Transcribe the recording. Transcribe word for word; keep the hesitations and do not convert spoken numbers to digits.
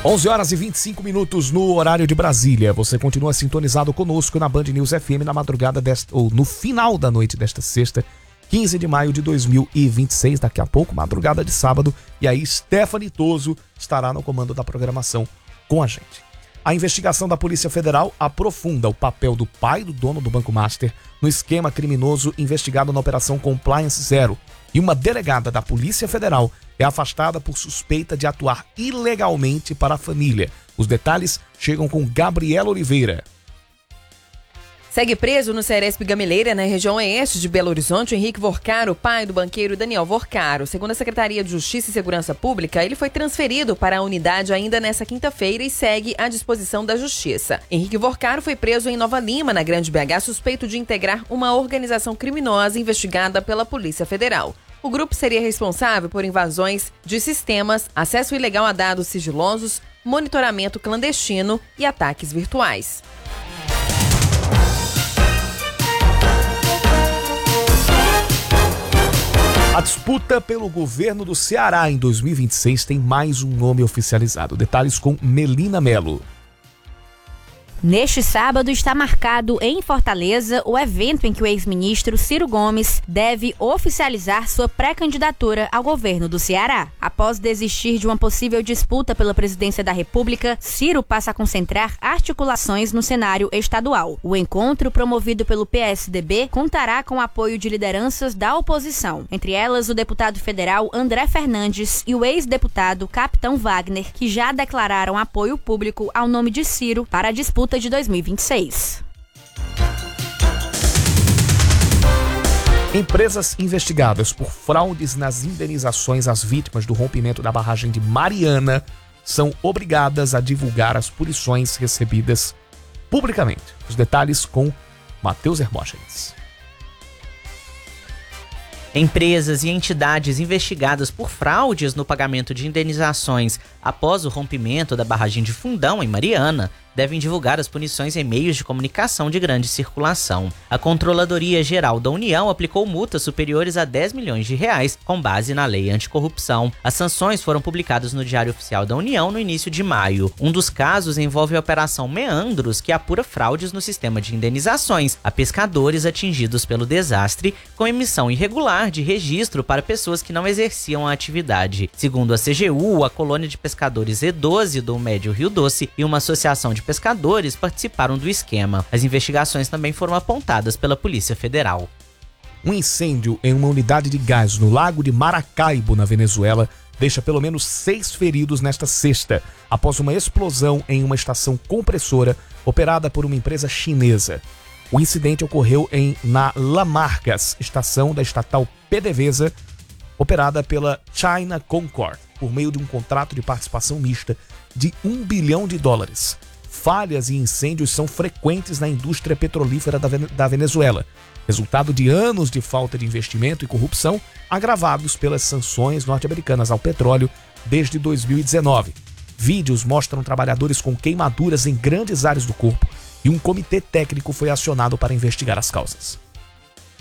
onze horas e vinte e cinco minutos no horário de Brasília. Você continua sintonizado conosco na Band News F M na madrugada desta, ou no final da noite desta sexta, quinze de maio de dois mil e vinte e seis. Daqui a pouco, madrugada de sábado. E aí, Stephanie Toso estará no comando da programação com a gente. A investigação da Polícia Federal aprofunda o papel do pai do dono do Banco Master no esquema criminoso investigado na Operação Compliance Zero. E uma delegada da Polícia Federal é afastada por suspeita de atuar ilegalmente para a família. Os detalhes chegam com Gabriela Oliveira. Segue preso no Ceresp Gameleira, na região oeste de Belo Horizonte, Henrique Vorcaro, pai do banqueiro Daniel Vorcaro. Segundo a Secretaria de Justiça e Segurança Pública, ele foi transferido para a unidade ainda nesta quinta-feira e segue à disposição da Justiça. Henrique Vorcaro foi preso em Nova Lima, na Grande B H, suspeito de integrar uma organização criminosa investigada pela Polícia Federal. O grupo seria responsável por invasões de sistemas, acesso ilegal a dados sigilosos, monitoramento clandestino e ataques virtuais. A disputa pelo governo do Ceará em dois mil e vinte e seis tem mais um nome oficializado. Detalhes com Melina Melo. Neste sábado está marcado em Fortaleza o evento em que o ex-ministro Ciro Gomes deve oficializar sua pré-candidatura ao governo do Ceará. Após desistir de uma possível disputa pela presidência da República, Ciro passa a concentrar articulações no cenário estadual. O encontro, promovido pelo P S D B, contará com o apoio de lideranças da oposição, entre elas o deputado federal André Fernandes e o ex-deputado Capitão Wagner, que já declararam apoio público ao nome de Ciro para a disputa de dois mil e vinte e seis. Empresas investigadas por fraudes nas indenizações às vítimas do rompimento da barragem de Mariana são obrigadas a divulgar as punições recebidas publicamente. Os detalhes com Matheus Hermógenes. Empresas e entidades investigadas por fraudes no pagamento de indenizações após o rompimento da barragem de Fundão, em Mariana, devem divulgar as punições em meios de comunicação de grande circulação. A Controladoria Geral da União aplicou multas superiores a dez milhões de reais com base na Lei Anticorrupção. As sanções foram publicadas no Diário Oficial da União no início de maio. Um dos casos envolve a Operação Meandros, que apura fraudes no sistema de indenizações a pescadores atingidos pelo desastre, com emissão irregular de registro para pessoas que não exerciam a atividade. Segundo a C G U, a colônia de pescadores E doze do Médio Rio Doce e uma associação de pescadores participaram do esquema. As investigações também foram apontadas pela Polícia Federal. Um incêndio em uma unidade de gás no Lago de Maracaibo, na Venezuela, deixa pelo menos seis feridos nesta sexta, após uma explosão em uma estação compressora operada por uma empresa chinesa. O incidente ocorreu em na Lamarcas, estação da estatal PDVSA, operada pela China Concord, por meio de um contrato de participação mista de um bilhão de dólares. Falhas e incêndios são frequentes na indústria petrolífera da Venezuela, resultado de anos de falta de investimento e corrupção, agravados pelas sanções norte-americanas ao petróleo desde dois mil e dezenove. Vídeos mostram trabalhadores com queimaduras em grandes áreas do corpo e um comitê técnico foi acionado para investigar as causas.